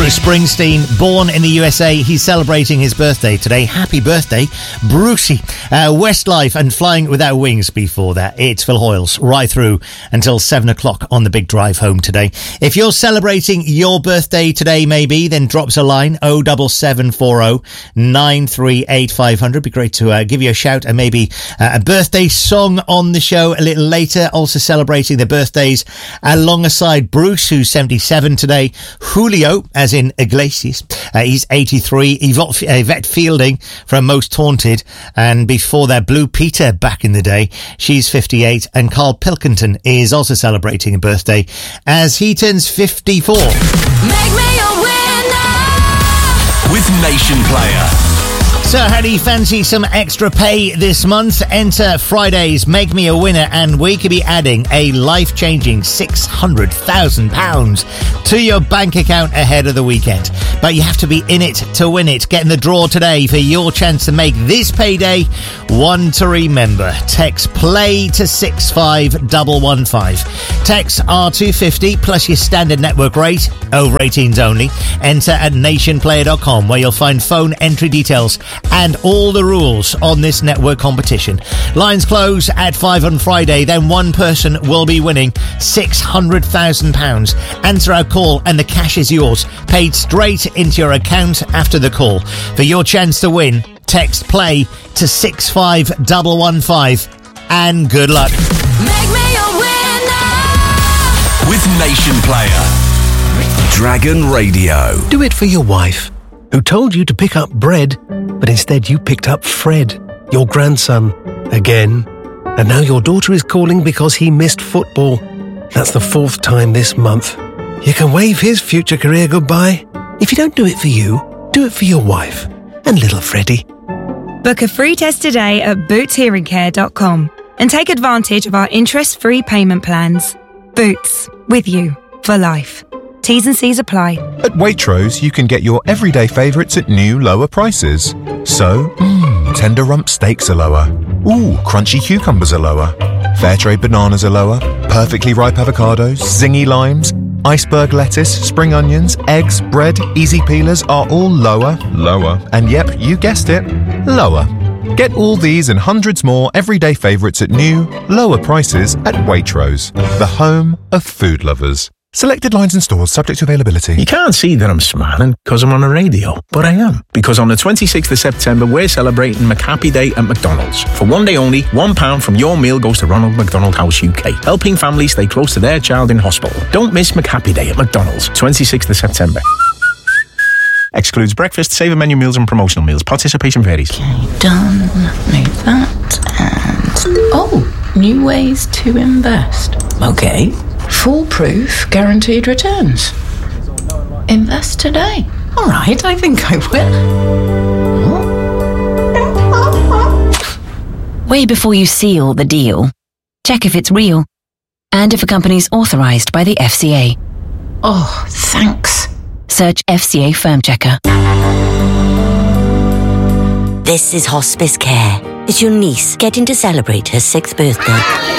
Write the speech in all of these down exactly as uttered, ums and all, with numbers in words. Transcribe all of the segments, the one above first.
Bruce Springsteen, born in the U S A. He's celebrating his birthday today. Happy birthday, Brucey. Uh, Westlife and Flying Without Wings before that. It's Phil Hoyles right through until seven o'clock on the big drive home today. If you're celebrating your birthday today, maybe, then drop us a line, oh seven seven four oh nine three eight five hundred. Be great to uh, give you a shout and maybe uh, a birthday song on the show a little later. Also celebrating their birthdays alongside Bruce, who's seventy-seven today. Julio, as in Iglesias, uh, he's eighty-three. Yvette, Yvette Fielding from Most Haunted, and before that, Blue Peter back in the day, she's fifty-eight, and Carl Pilkington is also celebrating a birthday as he turns fifty-four. Make me a winner with Nation Player. So how do you fancy some extra pay this month? Enter Friday's Make Me a Winner and we could be adding a life-changing six hundred thousand pounds to your bank account ahead of the weekend. But you have to be in it to win it. Get in the draw today for your chance to make this payday one to remember. Text PLAY to six five one one five. Texts are two fifty plus your standard network rate, over eighteens only. Enter at nation player dot com where you'll find phone entry details and all the rules on this network competition. Lines close at five on Friday, then one person will be winning six hundred thousand pounds. Answer our call and the cash is yours, paid straight into your account after the call. For your chance to win, text PLAY to six five one one five and good luck. Make me a winner with Nation Player. Dragon Radio. Do it for your wife, who told you to pick up bread, but instead you picked up Fred, your grandson, again. And now your daughter is calling because he missed football. That's the fourth time this month. You can wave his future career goodbye. If you don't do it for you, do it for your wife and little Freddie. Book a free test today at boots hearing care dot com and take advantage of our interest-free payment plans. Boots, with you for life. T's and C's apply. At Waitrose, you can get your everyday favourites at new, lower prices. So, mmm, tender rump steaks are lower. Ooh, crunchy cucumbers are lower. Fairtrade bananas are lower. Perfectly ripe avocados, zingy limes, iceberg lettuce, spring onions, eggs, bread, easy peelers are all lower, lower, and yep, you guessed it, lower. Get all these and hundreds more everyday favourites at new, lower prices at Waitrose, the home of food lovers. Selected lines and stores subject to availability. You can't see that I'm smiling because I'm on a radio, but I am. Because on the twenty-sixth of September, we're celebrating McHappy Day at McDonald's. For one day only, one pound from your meal goes to Ronald McDonald House U K, helping families stay close to their child in hospital. Don't miss McHappy Day at McDonald's, twenty-sixth of September. Excludes breakfast, saver menu meals and promotional meals. Participation varies. Okay, done. Move that. And... oh, new ways to invest. Okay. Foolproof guaranteed returns. Invest today. All right, I think I will. Way before you seal the deal, check if it's real and if a company's authorised by the F C A. Oh, thanks. Search F C A Firm Checker. This is Hospice Care. It's your niece getting to celebrate her sixth birthday.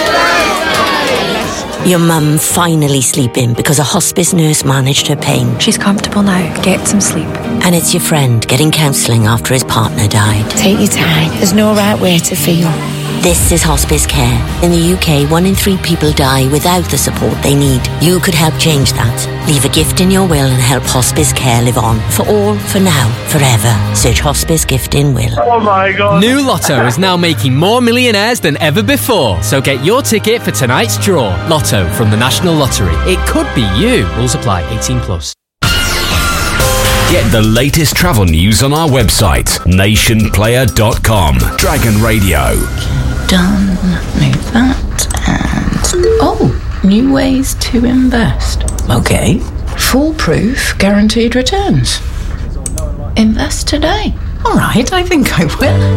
Your mum finally sleeping because a hospice nurse managed her pain. She's comfortable now. Get some sleep. And it's your friend getting counselling after his partner died. Take your time. There's no right way to feel. This is Hospice Care. In the U K, one in three people die without the support they need. You could help change that. Leave a gift in your will and help Hospice Care live on. For all, for now, forever. Search Hospice Gift in Will. Oh my God. New Lotto is now making more millionaires than ever before. So get your ticket for tonight's draw. Lotto from the National Lottery. It could be you. Rules apply. eighteen plus. Get the latest travel news on our website, nation player dot com. Dragon Radio. Done. Move that. And... oh, new ways to invest. Okay. Foolproof guaranteed returns. Invest today. All right, I think I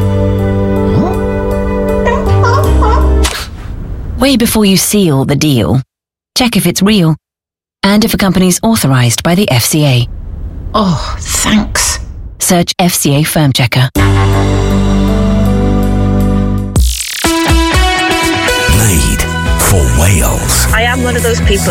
will. Way before you seal the deal, check if it's real and if a company's authorised by the F C A. Oh, thanks. Search F C A Firm Checker. Made for Wales. I am one of those people